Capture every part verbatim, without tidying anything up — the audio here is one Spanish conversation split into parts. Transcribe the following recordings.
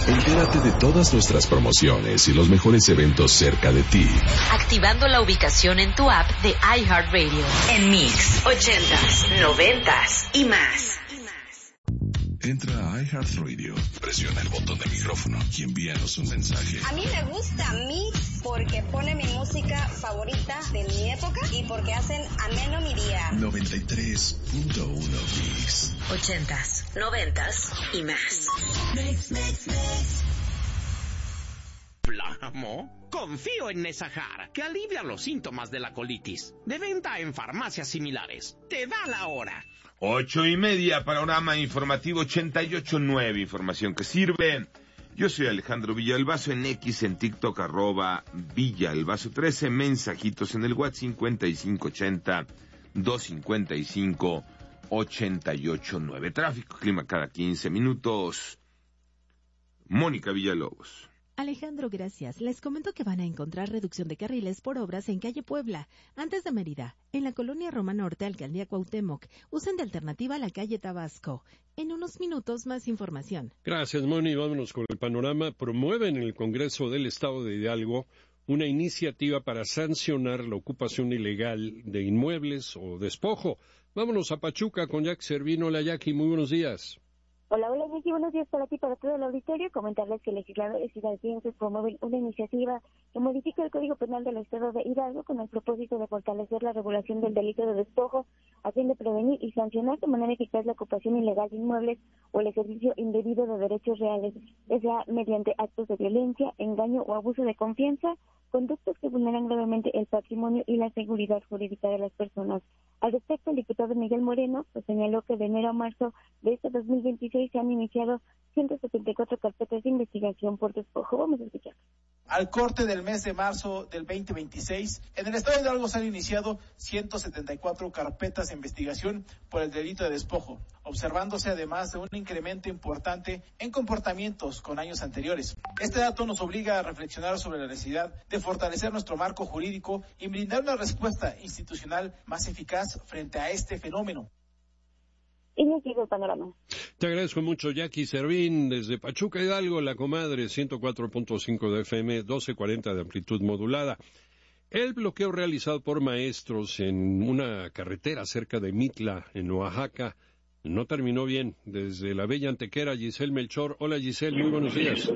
Entérate de todas nuestras promociones y los mejores eventos cerca de ti. Activando la ubicación en tu app de iHeartRadio. En Mix, ochentas, noventas y más. Entra a iHeartRadio, presiona el botón de micrófono y envíanos un mensaje. A mí me gusta Mix porque pone mi música favorita de mi época y porque hacen ameno mi día. noventa y tres punto uno Mix. Ochentas, noventas y más. Mix, mix, mix. Plamo, confío en Nesahar, que alivia los síntomas de la colitis. De venta en farmacias similares. Te da la hora. Ocho y media, panorama informativo ochenta y ocho nueve, información que sirve. Yo soy Alejandro Villalbazo, en X, en TikTok, arroba Villalbazo trece, mensajitos en el WhatsApp cincuenta y cinco ochenta, doscientos cincuenta y cinco, ochenta y ocho nueve. Tráfico, clima cada quince minutos. Mónica Villalobos. Alejandro, gracias. Les comento que van a encontrar reducción de carriles por obras en calle Puebla, antes de Mérida, en la colonia Roma Norte, Alcaldía Cuauhtémoc. Usen de alternativa la calle Tabasco. En unos minutos más información. Gracias, Moni. Vámonos con el panorama. Promueven en el Congreso del Estado de Hidalgo una iniciativa para sancionar la ocupación ilegal de inmuebles o despojo. Vámonos a Pachuca con Jackie Servino. Hola, Jackie, muy buenos días. Hola, hola, Jackie, buenos días para ti, para todo el auditorio. Comentarles que legisladores hidalguenses promueven una iniciativa que modifica el Código Penal del Estado de Hidalgo con el propósito de fortalecer la regulación del delito de despojo, a fin de prevenir y sancionar de manera eficaz la ocupación ilegal de inmuebles o el ejercicio indebido de derechos reales, ya sea mediante actos de violencia, engaño o abuso de confianza, conductos que vulneran gravemente el patrimonio y la seguridad jurídica de las personas. Al respecto, el diputado Miguel Moreno pues, señaló que de enero a marzo de este dos mil veintiséis se han iniciado ciento setenta y cuatro carpetas de investigación por despojo. Vamos a escuchar. Al corte del mes de marzo del veinte veintiséis, en el estado de Hidalgo se han iniciado ciento setenta y cuatro carpetas de investigación por el delito de despojo, observándose además de un incremento importante en comportamientos con años anteriores. Este dato nos obliga a reflexionar sobre la necesidad de fortalecer nuestro marco jurídico y brindar una respuesta institucional más eficaz frente a este fenómeno. Y me sigue el panorama. Te agradezco mucho, Jackie Servín, desde Pachuca Hidalgo, La Comadre, ciento cuatro punto cinco de F M, doce cuarenta de amplitud modulada. El bloqueo realizado por maestros en una carretera cerca de Mitla, en Oaxaca, no terminó bien. Desde la bella Antequera, Giselle Melchor. Hola, Giselle, muy buenos días.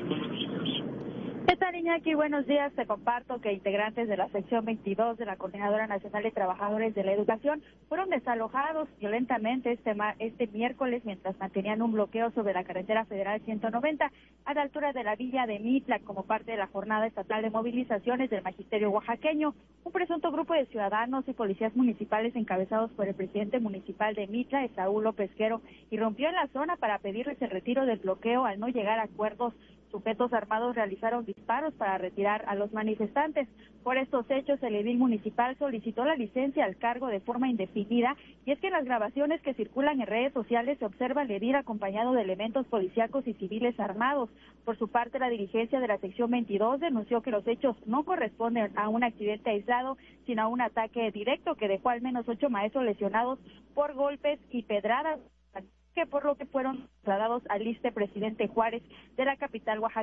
¿Qué tal, Iñaki? Buenos días. Te comparto que integrantes de la sección veintidós de la Coordinadora Nacional de Trabajadores de la Educación fueron desalojados violentamente este ma- este miércoles mientras mantenían un bloqueo sobre la carretera federal ciento noventa a la altura de la villa de Mitla como parte de la jornada estatal de movilizaciones del magisterio oaxaqueño. Un presunto grupo de ciudadanos y policías municipales encabezados por el presidente municipal de Mitla, Esaú López Quero, irrumpió en la zona para pedirles el retiro del bloqueo al no llegar a acuerdos. Sujetos armados realizaron disparos para retirar a los manifestantes. Por estos hechos, el edil municipal solicitó la licencia al cargo de forma indefinida, y es que en las grabaciones que circulan en redes sociales se observa al edil acompañado de elementos policíacos y civiles armados. Por su parte, la dirigencia de la sección veintidós denunció que los hechos no corresponden a un accidente aislado, sino a un ataque directo que dejó al menos ocho maestros lesionados por golpes y pedradas, que por lo que fueron trasladados al ISSSTE Presidente Juárez de la capital Oaxaca.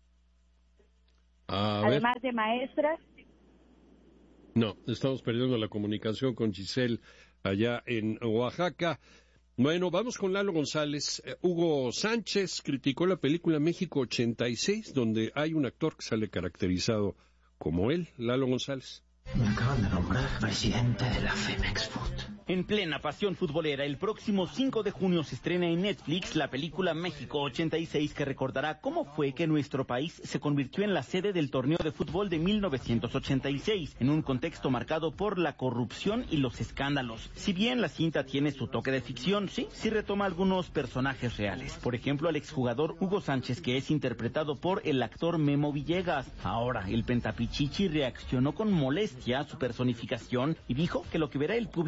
Además de maestras. No, estamos perdiendo la comunicación con Giselle allá en Oaxaca. Bueno, vamos con Lalo González. Eh, Hugo Sánchez criticó la película México ochenta y seis, donde hay un actor que sale caracterizado como él, Lalo González. Me acaban de nombrar presidente de la Femex Food. En plena pasión futbolera, el próximo cinco de junio se estrena en Netflix la película México ochenta y seis, que recordará cómo fue que nuestro país se convirtió en la sede del torneo de fútbol de mil novecientos ochenta y seis, en un contexto marcado por la corrupción y los escándalos. Si bien la cinta tiene su toque de ficción, sí, sí retoma algunos personajes reales. Por ejemplo, al exjugador Hugo Sánchez, que es interpretado por el actor Memo Villegas. Ahora, el Pentapichichi reaccionó con molestia a su personificación y dijo que lo que verá el público son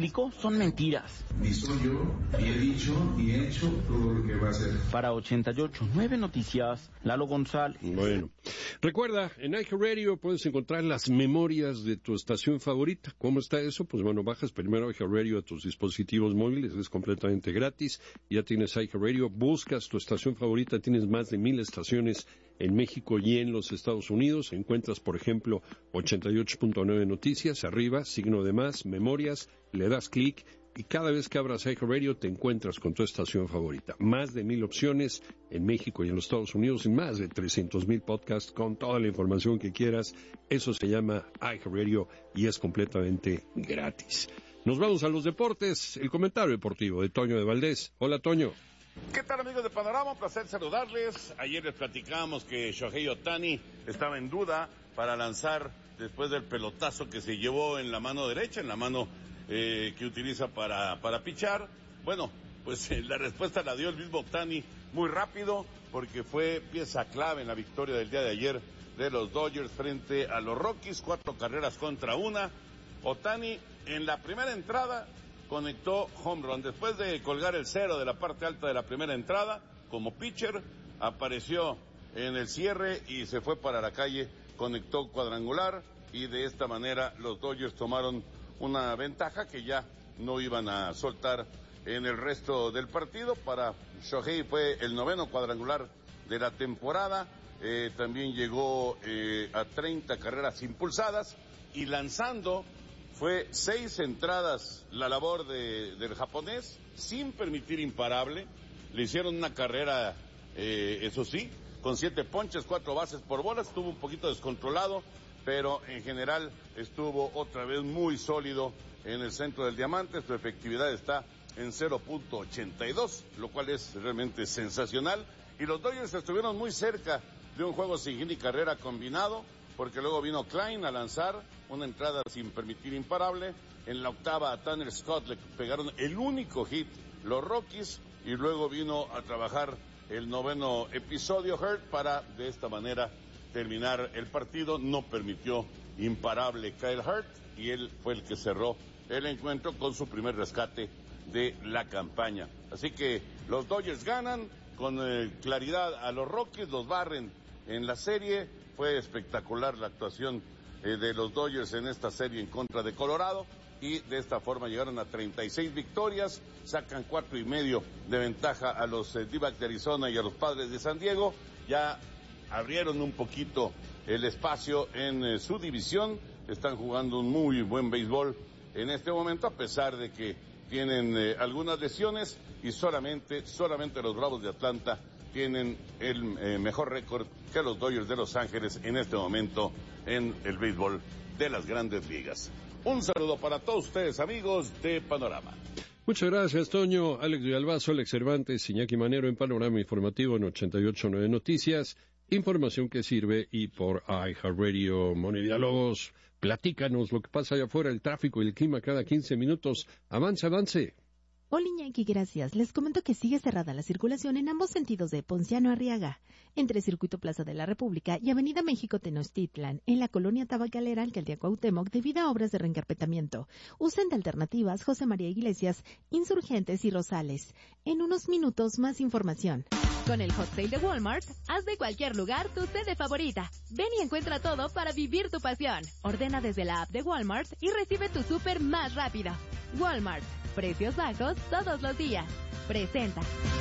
son mentiras. Ni soy yo, ni he dicho, ni he hecho todo lo que va a hacer. Para ochenta y ocho punto nueve Noticias, Lalo González. Bueno, recuerda, en iHeartRadio puedes encontrar las memorias de tu estación favorita. ¿Cómo está eso? Pues bueno, bajas primero iHeartRadio a tus dispositivos móviles, es completamente gratis. Ya tienes iHeartRadio, buscas tu estación favorita, tienes más de mil estaciones en México y en los Estados Unidos. Encuentras, por ejemplo, ochenta y ocho punto nueve Noticias, arriba, signo de más, memorias, le das clic y cada vez que abras iHeartRadio te encuentras con tu estación favorita. Más de mil opciones en México y en los Estados Unidos y más de trescientos mil podcasts con toda la información que quieras. Eso se llama iHeartRadio y es completamente gratis. Nos vamos a los deportes. El comentario deportivo de Toño de Valdés. Hola, Toño. ¿Qué tal, amigos de Panorama? Un placer saludarles. Ayer les platicamos que Shohei Ohtani estaba en duda para lanzar después del pelotazo que se llevó en la mano derecha, en la mano eh, que utiliza para, para pichar. Bueno, pues eh, la respuesta la dio el mismo Ohtani muy rápido, porque fue pieza clave en la victoria del día de ayer de los Dodgers frente a los Rockies, cuatro carreras contra una. Ohtani en la primera entrada conectó home run. Después de colgar el cero de la parte alta de la primera entrada, como pitcher, apareció en el cierre y se fue para la calle, conectó cuadrangular y de esta manera los Dodgers tomaron una ventaja que ya no iban a soltar en el resto del partido. Para Shohei fue el noveno cuadrangular de la temporada, eh, también llegó eh, a treinta carreras impulsadas y lanzando fue seis entradas la labor de, del japonés, sin permitir imparable. Le hicieron una carrera, eh, eso sí, con siete ponches, cuatro bases por bolas. Estuvo un poquito descontrolado, pero en general estuvo otra vez muy sólido en el centro del diamante. Su efectividad está en cero punto ochenta y dos, lo cual es realmente sensacional. Y los Dodgers estuvieron muy cerca de un juego sin hit ni carrera combinado, porque luego vino Klein a lanzar una entrada sin permitir imparable. En la octava a Tanner Scott le pegaron el único hit los Rockies y luego vino a trabajar el noveno episodio Hurt para de esta manera terminar el partido. No permitió imparable Kyle Hurt y él fue el que cerró el encuentro con su primer rescate de la campaña. Así que los Dodgers ganan con eh, claridad a los Rockies, los barren en la serie. Fue espectacular la actuación eh, de los Dodgers en esta serie en contra de Colorado y de esta forma llegaron a treinta y seis victorias, sacan cuatro y medio de ventaja a los eh, D-backs de Arizona y a los Padres de San Diego. Ya abrieron un poquito el espacio en eh, su división, están jugando un muy buen béisbol en este momento, a pesar de que tienen eh, algunas lesiones y solamente, solamente los Bravos de Atlanta tienen el eh, mejor récord que los Dodgers de Los Ángeles en este momento en el béisbol de las Grandes Ligas. Un saludo para todos ustedes, amigos de Panorama. Muchas gracias, Toño. Alex Villalbazo, Alex Cervantes, Iñaki Manero en Panorama Informativo en ochenta y ocho punto nueve Noticias. Información que sirve y por iHeartRadio. Moni Diálogos, platícanos lo que pasa allá afuera, el tráfico y el clima cada quince minutos. Avance, avance. Hola Iñaki, gracias. Les comento que sigue cerrada la circulación en ambos sentidos de Ponciano Arriaga, entre Circuito Plaza de la República y Avenida México Tenochtitlan, en la colonia Tabacalera, Alcaldía Cuauhtémoc, debido a obras de reencarpetamiento. Usen de alternativas José María Iglesias, Insurgentes y Rosales. En unos minutos más información. Con el Hot Sale de Walmart, haz de cualquier lugar tu sede favorita. Ven y encuentra todo para vivir tu pasión. Ordena desde la app de Walmart y recibe tu súper más rápido. Walmart. Precios bajos todos los días. Presenta.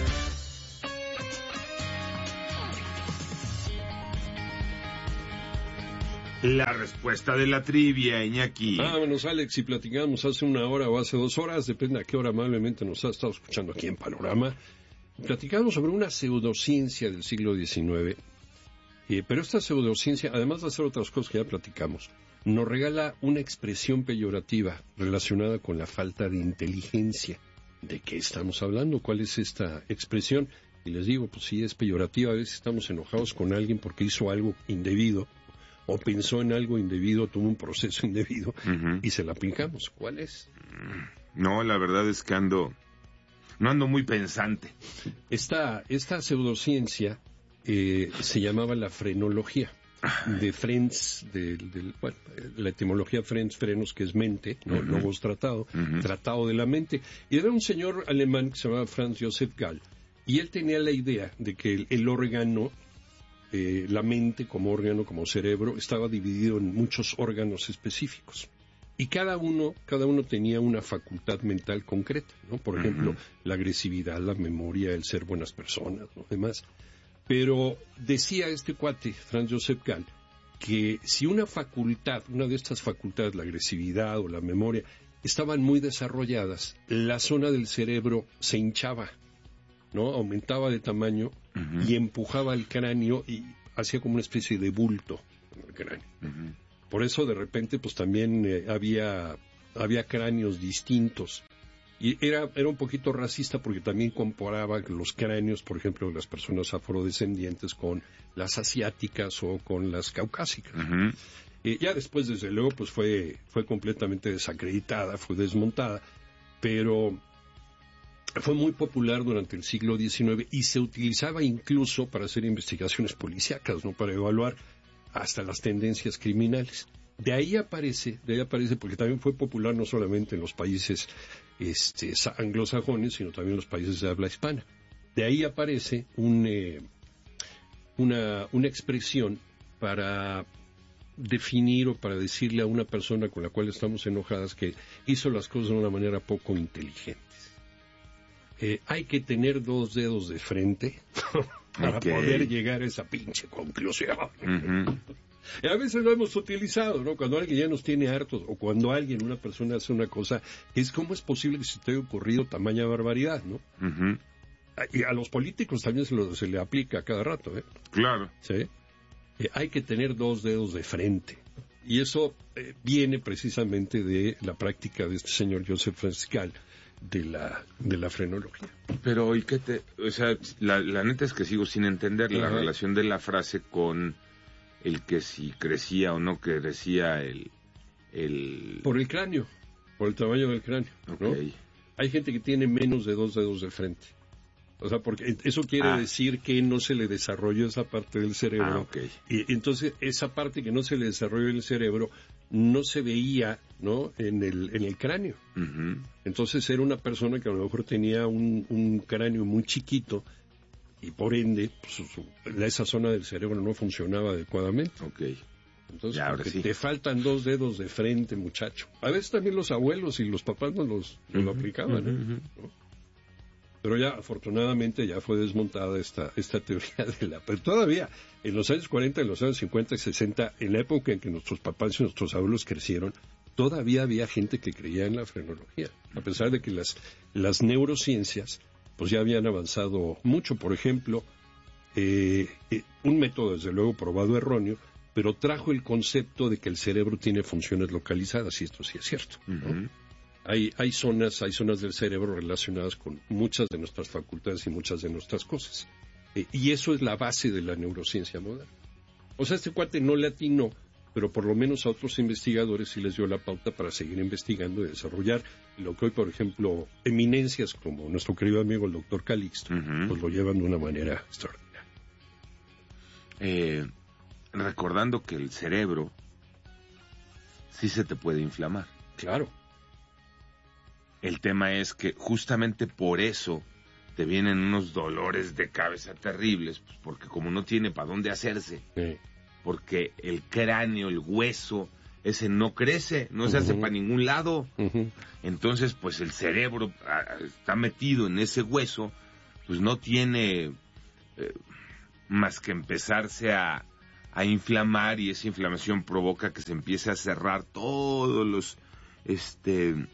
La respuesta de la trivia, Iñaki. Vámonos, Alex, y platicamos hace una hora o hace dos horas, depende a qué hora amablemente nos ha estado escuchando aquí en Panorama. Platicamos sobre una pseudociencia del siglo diecinueve, eh, pero esta pseudociencia, además de hacer otras cosas que ya platicamos, nos regala una expresión peyorativa relacionada con la falta de inteligencia. ¿De qué estamos hablando? ¿Cuál es esta expresión? Y les digo, pues sí, es peyorativa. A veces estamos enojados con alguien porque hizo algo indebido, o pensó en algo indebido, tuvo un proceso indebido, uh-huh. y se la aplicamos. ¿Cuál es? No, la verdad es que ando... No ando muy pensante. Esta, esta pseudociencia eh, se llamaba la frenología. de frens, de, de, bueno, la etimología frens, frenos, que es mente, ¿no? Uh-huh. Logos tratado, uh-huh. tratado de la mente. Y era un señor alemán que se llamaba Franz Josef Gall, y él tenía la idea de que el, el órgano, eh, la mente como órgano, como cerebro, estaba dividido en muchos órganos específicos. Y cada uno, cada uno tenía una facultad mental concreta, ¿no? Por ejemplo, uh-huh. la agresividad, la memoria, el ser buenas personas, ¿no? Demás. Pero decía este cuate, Franz Josef Gall, que si una facultad, una de estas facultades, la agresividad o la memoria, estaban muy desarrolladas, la zona del cerebro se hinchaba, ¿no? Aumentaba de tamaño uh-huh. y empujaba el cráneo y hacía como una especie de bulto en el cráneo. Uh-huh. Por eso de repente pues también eh, había, había cráneos distintos. Y era, era un poquito racista porque también comparaba los cráneos, por ejemplo, de las personas afrodescendientes con las asiáticas o con las caucásicas. Uh-huh. Eh, ya después, desde luego, pues fue, fue completamente desacreditada, fue desmontada, pero fue muy popular durante el siglo diecinueve y se utilizaba incluso para hacer investigaciones policíacas, ¿no? Para evaluar hasta las tendencias criminales. De ahí aparece, de ahí aparece, porque también fue popular no solamente en los países este, anglosajones, sino también en los países de habla hispana. De ahí aparece un, eh, una, una expresión para definir o para decirle a una persona con la cual estamos enojadas que hizo las cosas de una manera poco inteligente. Eh, hay que tener dos dedos de frente para okay. poder llegar a esa pinche conclusión. Uh-huh. Y a veces lo hemos utilizado, ¿no? Cuando alguien ya nos tiene hartos, o cuando alguien, una persona hace una cosa, es cómo es posible que se te haya ocurrido tamaña barbaridad, ¿no? Uh-huh. Y a los políticos también se, lo, se le aplica a cada rato, ¿eh? Claro. ¿Sí? Eh, hay que tener dos dedos de frente. Y eso eh, viene precisamente de la práctica de este señor Joseph Franz Gall, de la de la frenología. Pero, ¿y qué te...? O sea, la, la neta es que sigo sin entender la uh-huh. relación de la frase con el que si crecía o no crecía el... el... Por el cráneo, por el tamaño del cráneo, ¿no? Okay. Hay gente que tiene menos de dos dedos de frente. O sea, porque eso quiere ah. decir que no se le desarrolló esa parte del cerebro. Ah, okay. Y entonces esa parte que no se le desarrolló en el cerebro no se veía, ¿no? En el en el cráneo. Uh-huh. Entonces era una persona que a lo mejor tenía un, un cráneo muy chiquito y por ende pues, su, esa zona del cerebro no funcionaba adecuadamente. Okay. Entonces ya, ahora sí. te faltan dos dedos de frente, muchacho. A veces también los abuelos y los papás nos los, nos uh-huh. lo aplicaban, uh-huh. ¿eh? ¿no? Pero ya, afortunadamente, ya fue desmontada esta, esta teoría de la... Pero todavía, en los años cuarenta, en los años cincuenta y sesenta, en la época en que nuestros papás y nuestros abuelos crecieron, todavía había gente que creía en la frenología, a pesar de que las, las neurociencias pues ya habían avanzado mucho. Por ejemplo, eh, eh, un método, desde luego, probado erróneo, pero trajo el concepto de que el cerebro tiene funciones localizadas, y esto sí es cierto, ¿no? Uh-huh. Hay, hay zonas, hay zonas del cerebro relacionadas con muchas de nuestras facultades y muchas de nuestras cosas. Eh, y eso es la base de la neurociencia moderna. O sea, este cuate no le atinó, pero por lo menos a otros investigadores sí les dio la pauta para seguir investigando y desarrollar lo que hoy, por ejemplo, eminencias como nuestro querido amigo el doctor Calixto, uh-huh. pues lo llevan de una manera extraordinaria. Eh, recordando que el cerebro sí se te puede inflamar. Claro. El tema es que justamente por eso te vienen unos dolores de cabeza terribles, pues porque como no tiene para dónde hacerse, sí. porque el cráneo, el hueso, ese no crece, no se uh-huh. hace para ningún lado, uh-huh. entonces pues el cerebro ah, está metido en ese hueso, pues no tiene eh, más que empezarse a, a inflamar, y esa inflamación provoca que se empiece a cerrar todos los... este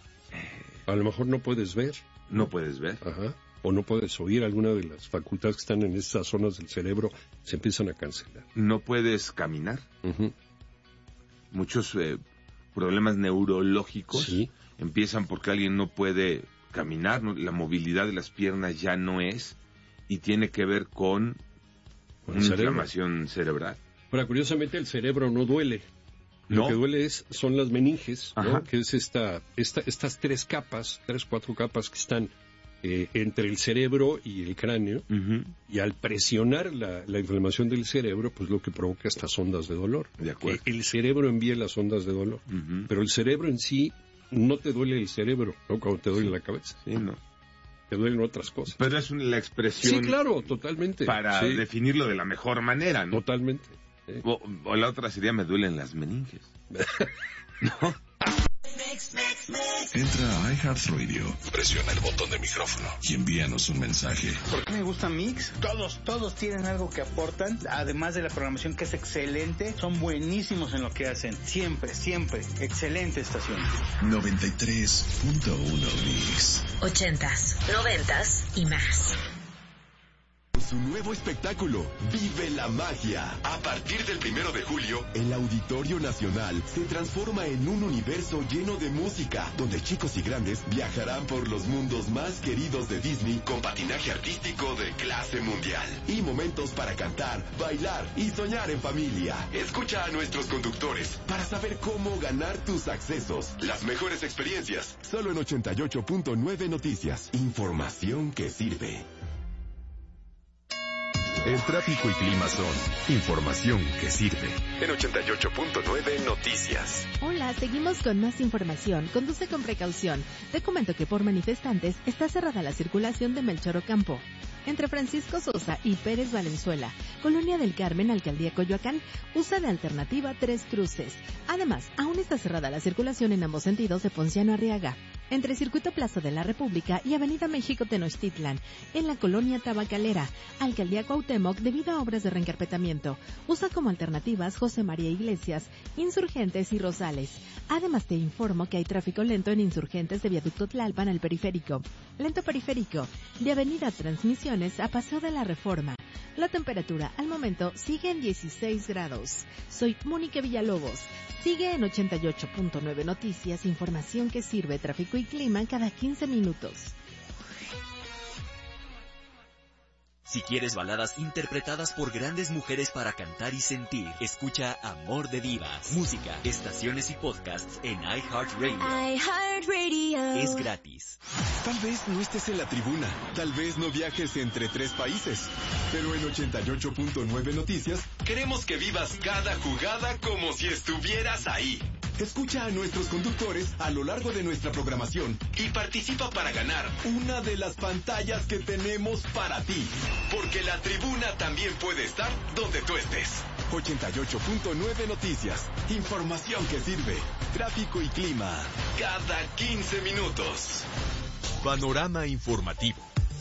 A lo mejor no puedes ver. No puedes ver. Ajá. O no puedes oír. Alguna de las facultades que están en estas zonas del cerebro se empiezan a cancelar. No puedes caminar. Uh-huh. Muchos eh, problemas neurológicos sí. empiezan porque alguien no puede caminar, no, la movilidad de las piernas ya no es, y tiene que ver con, con una cerebro. inflamación cerebral. Pero curiosamente el cerebro no duele. Lo ¿No? que duele es, son las meninges, ¿no? Ajá. Que es esta, esta, estas tres capas, tres, cuatro capas que están eh, entre el cerebro y el cráneo, uh-huh. y al presionar la, la inflamación del cerebro, pues lo que provoca estas ondas de dolor. De acuerdo. Que el cerebro envía las ondas de dolor, uh-huh. pero el cerebro en sí no te duele el cerebro, ¿no? Cuando te duele sí. la cabeza. Sí, no. Te duelen otras cosas. Pero es una, la expresión... Sí, claro, totalmente. Para sí. definirlo de la mejor manera, ¿no? Totalmente. Sí. O, o la otra sería me duelen las meninges. ¿No? Entra a iHeartRadio, presiona el botón de micrófono y envíanos un mensaje. ¿Por qué me gusta Mix? Todos, todos tienen algo que aportan, además de la programación que es excelente, son buenísimos en lo que hacen. Siempre, siempre, excelente estación. noventa y tres punto uno Mix. Ochentas, noventas y más. Su nuevo espectáculo, Vive la Magia. A partir del primero de julio, el Auditorio Nacional se transforma en un universo lleno de música, donde chicos y grandes viajarán por los mundos más queridos de Disney con patinaje artístico de clase mundial. Y momentos para cantar, bailar y soñar en familia. Escucha a nuestros conductores para saber cómo ganar tus accesos. Las mejores experiencias, solo en ochenta y ocho punto nueve Noticias. Información que sirve. El tráfico y clima son información que sirve. En ochenta y ocho punto nueve Noticias. Hola, seguimos con más información. Conduce con precaución. Te comento que por manifestantes está cerrada la circulación de Melchor Ocampo. Entre Francisco Sosa y Pérez Valenzuela, Colonia del Carmen, Alcaldía Coyoacán, usa de alternativa Tres Cruces. Además, aún está cerrada la circulación en ambos sentidos de Ponciano Arriaga, entre Circuito Plaza de la República y Avenida México Tenochtitlan, en la Colonia Tabacalera, Alcaldía Cuauhtémoc, debido a obras de reencarpetamiento. Usa como alternativas José María Iglesias, Insurgentes y Rosales. Además, te informo que hay tráfico lento en Insurgentes de Viaducto Tlalpan al Periférico. Lento periférico, de Avenida Transmisiones a Paseo de la Reforma. La temperatura al momento sigue en dieciséis grados. Soy Mónica Villalobos. Sigue en ochenta y ocho punto nueve Noticias, información que sirve, tráfico y clima cada quince minutos. Si quieres baladas interpretadas por grandes mujeres para cantar y sentir, escucha Amor de Divas. Música, estaciones y podcasts en iHeartRadio. iHeartRadio. Es gratis. Tal vez no estés en la tribuna, tal vez no viajes entre tres países, pero en ochenta y ocho punto nueve Noticias queremos que vivas cada jugada como si estuvieras ahí. Escucha a nuestros conductores a lo largo de nuestra programación y participa para ganar una de las pantallas que tenemos para ti. Porque la tribuna también puede estar donde tú estés. ochenta y ocho punto nueve Noticias. Información que sirve. Tráfico y clima. Cada quince minutos. Panorama informativo.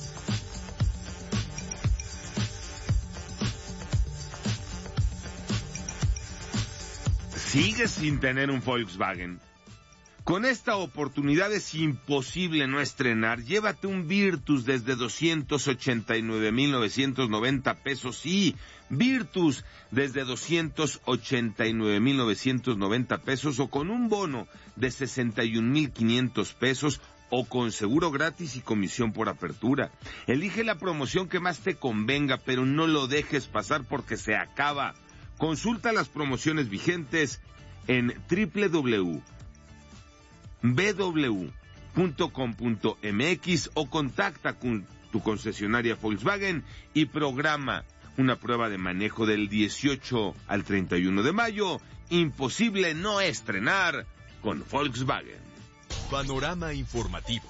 ¿Sigues sin tener un Volkswagen? Con esta oportunidad es imposible no estrenar. Llévate un Virtus desde doscientos ochenta y nueve mil novecientos noventa pesos. Sí, Virtus desde doscientos ochenta y nueve mil novecientos noventa pesos o con un bono de sesenta y un mil quinientos pesos o con seguro gratis y comisión por apertura. Elige la promoción que más te convenga, pero no lo dejes pasar porque se acaba. Consulta las promociones vigentes en doble u doble u doble u punto b w punto com punto m x o contacta con tu concesionaria Volkswagen y programa una prueba de manejo del dieciocho al treinta y uno de mayo. Imposible no estrenar con Volkswagen. Panorama informativo.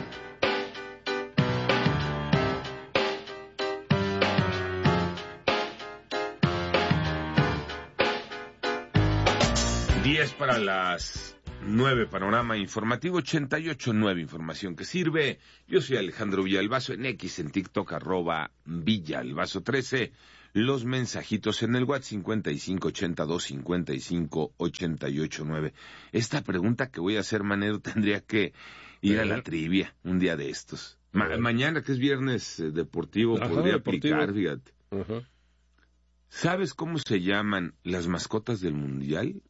diez para las nueve, panorama informativo, ochenta y ocho punto nueve, información que sirve. Yo soy Alejandro Villalbazo, en X, en TikTok, arroba Villalbazo trece. Los mensajitos en el WhatsApp cincuenta y cinco ochenta y dos cincuenta y cinco ochenta y ocho nueve. Esta pregunta que voy a hacer, Manero, tendría que ir a la trivia un día de estos. Ma- mañana, que es viernes eh, deportivo, Ajá, podría deportivo. aplicar, fíjate. Ajá. ¿Sabes cómo se llaman las mascotas del Mundial?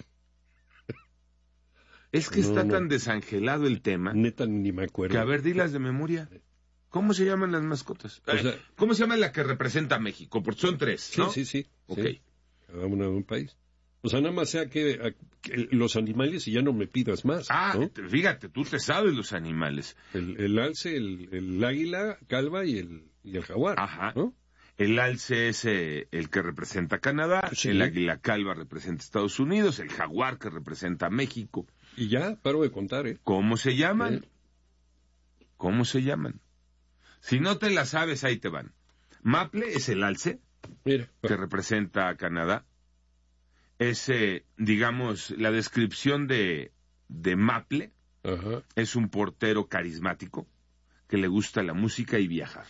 Es que No, está no. tan desangelado el tema. Neta, ni me acuerdo. Que a ver, dilas de memoria. ¿Cómo se llaman las mascotas? O sea, Eh, ¿Cómo se llama la que representa a México? Porque son tres, ¿no? Sí, sí, sí. Ok. Sí. Cada una de un país. O sea, nada más sea que, a, que los animales y ya no me pidas más. Ah, ¿no? Fíjate, tú te sabes los animales. El, el alce, el, el águila calva y el, y el jaguar. Ajá. ¿No? El alce es eh, el que representa Canadá, sí. El águila calva representa Estados Unidos, el jaguar que representa México. Y ya, paro de contar, ¿eh? ¿Cómo se llaman? ¿Eh? ¿Cómo se llaman? Si no te la sabes, ahí te van. Maple es el alce, Mira, que representa a Canadá. Es, eh, digamos, la descripción de, de Maple. Ajá. Es un portero carismático que le gusta la música y viajar.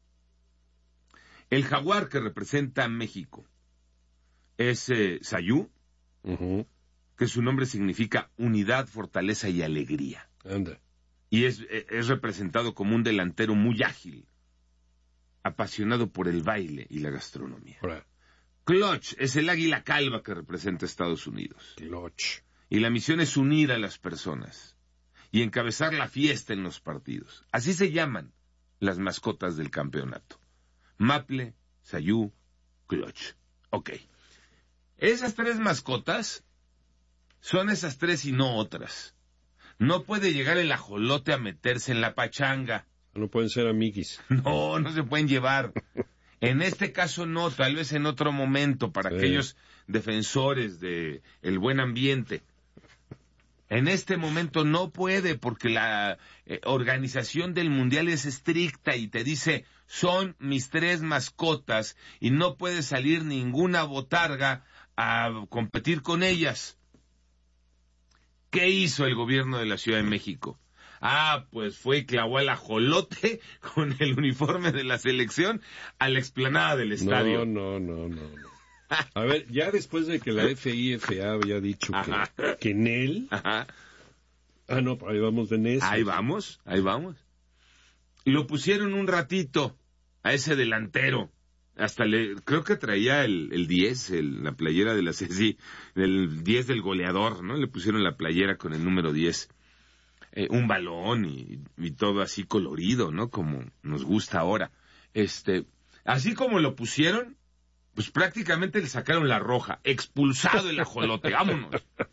El jaguar, que representa a México, es eh, Sayú, uh-huh. que su nombre significa unidad, fortaleza y alegría. Anda. Y es, es representado como un delantero muy ágil, apasionado por el baile y la gastronomía. Hola. Clutch es el águila calva que representa a Estados Unidos. Clutch. Y la misión es unir a las personas y encabezar la fiesta en los partidos. Así se llaman las mascotas del campeonato. Maple, Sayú, Clutch. Ok. Esas tres mascotas son esas tres y no otras. No puede llegar el ajolote a meterse en la pachanga. No pueden ser amiguis. No, no se pueden llevar. En este caso no, tal vez en otro momento, para sí. Aquellos defensores de el buen ambiente. En este momento no puede, porque la eh, organización del Mundial es estricta y te dice, son mis tres mascotas y no puede salir ninguna botarga a competir con ellas. ¿Qué hizo el gobierno de la Ciudad de México? Ah, pues fue y clavó al ajolote con el uniforme de la selección a la explanada del estadio. No, no, no, no. no. A ver, ya después de que la F I F A había dicho que, que en él... Ajá. Ah, no, ahí vamos de necio. Ahí vamos, ahí vamos. Y lo pusieron un ratito a ese delantero. Hasta le, creo que traía el, el diez, el, la playera de la C S I, el diez del goleador, ¿no? Le pusieron la playera con el número diez. Eh, un balón y, y todo así colorido, ¿no? Como nos gusta ahora. Este, así como lo pusieron, pues prácticamente le sacaron la roja. Expulsado el ajolote, vámonos.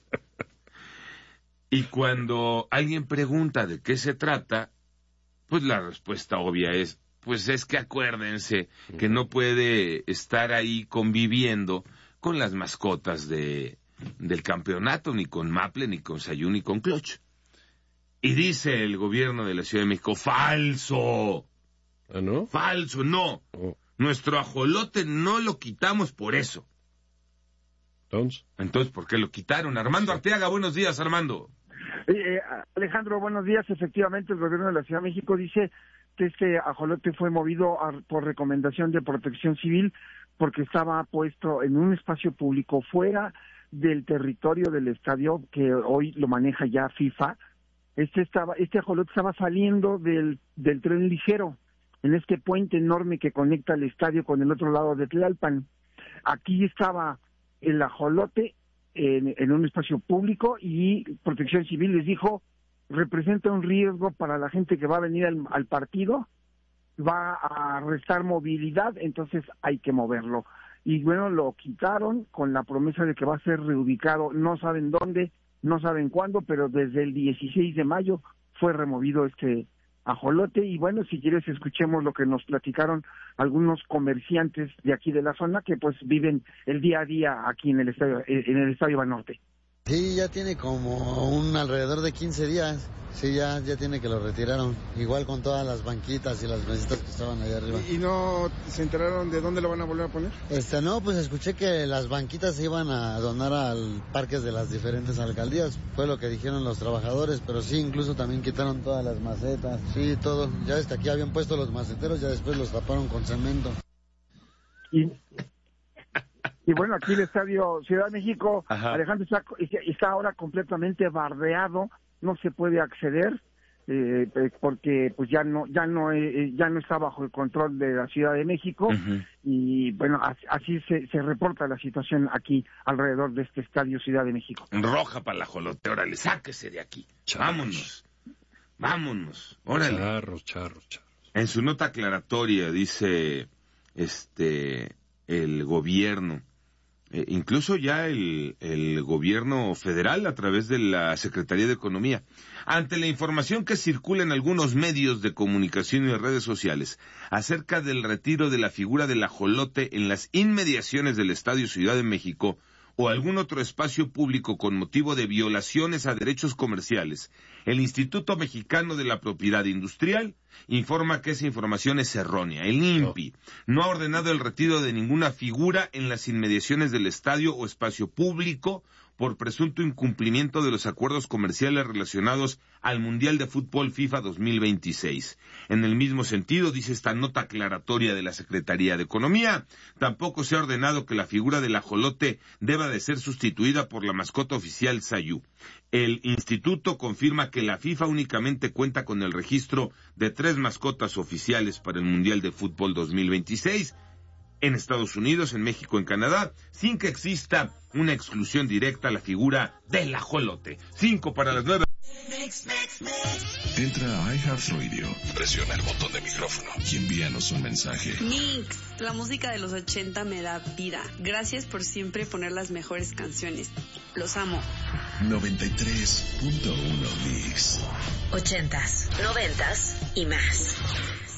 Y cuando alguien pregunta de qué se trata, pues la respuesta obvia es, pues es que acuérdense que no puede estar ahí conviviendo con las mascotas de, del campeonato, ni con Maple, ni con Sayú, ni con Clutch. Y dice el gobierno de la Ciudad de México, ¡falso! ¿Ah, no? ¡Falso! No. Oh. Nuestro ajolote no lo quitamos por eso. ¿Entonces? Entonces, ¿por qué lo quitaron? Armando Arteaga, buenos días, Armando. Eh, Alejandro, buenos días. Efectivamente, el gobierno de la Ciudad de México dice que este ajolote fue movido a, por recomendación de Protección Civil porque estaba puesto en un espacio público fuera del territorio del estadio que hoy lo maneja ya FIFA. Este estaba, este ajolote estaba saliendo del, del tren ligero en este puente enorme que conecta el estadio con el otro lado de Tlalpan. Aquí estaba el ajolote en, en un espacio público y Protección Civil les dijo, representa un riesgo para la gente que va a venir al, al partido, va a restar movilidad, entonces hay que moverlo. Y bueno, lo quitaron con la promesa de que va a ser reubicado, no saben dónde, no saben cuándo, pero desde el dieciséis de mayo fue removido este ajolote. Y bueno, si quieres escuchemos lo que nos platicaron algunos comerciantes de aquí de la zona que pues viven el día a día aquí en el estadio, en el estadio Banorte. Sí, ya tiene como un alrededor de quince días. Sí, ya, ya tiene que lo retiraron. Igual con todas las banquitas y las mesitas que estaban allá arriba. ¿Y no se enteraron de dónde lo van a volver a poner? Este, no, pues escuché que las banquitas se iban a donar al parques de las diferentes alcaldías. Fue lo que dijeron los trabajadores, pero sí, incluso también quitaron todas las macetas. Sí, todo. Ya desde aquí habían puesto los maceteros, ya después los taparon con cemento. Y... Y bueno, aquí el Estadio Ciudad de México, Ajá. Alejandro, está, está ahora completamente bardeado, no se puede acceder eh, porque pues ya no ya no eh, ya no está bajo el control de la Ciudad de México. Uh-huh. Y bueno, así, así se, se reporta la situación aquí alrededor de este Estadio Ciudad de México. Roja para la ajolote, órale, sáquese de aquí, charros. vámonos, vámonos, órale. Charros, charros, charros. En su nota aclaratoria dice este el gobierno eh, incluso ya el, el gobierno federal a través de la Secretaría de Economía. Ante la información que circula en algunos medios de comunicación y redes sociales acerca del retiro de la figura del ajolote en las inmediaciones del Estadio Ciudad de México o algún otro espacio público con motivo de violaciones a derechos comerciales, el Instituto Mexicano de la Propiedad Industrial informa que esa información es errónea. El I N P I no ha ordenado el retiro de ninguna figura en las inmediaciones del estadio o espacio público por presunto incumplimiento de los acuerdos comerciales relacionados al Mundial de Fútbol FIFA dos mil veintiséis. En el mismo sentido, dice esta nota aclaratoria de la Secretaría de Economía, tampoco se ha ordenado que la figura del ajolote deba de ser sustituida por la mascota oficial Sayú. El instituto confirma que la FIFA únicamente cuenta con el registro de tres mascotas oficiales para el Mundial de Fútbol dos mil veintiséis, en Estados Unidos, en México, en Canadá, sin que exista una exclusión directa a la figura del ajolote. Cinco para las nueve. Entra a iHeartRadio, presiona el botón de micrófono y envíanos un mensaje. Mix, la música de los ochenta me da vida. Gracias por siempre poner las mejores canciones. Los amo. noventa y tres punto uno Mix. Ochentas, noventas y más.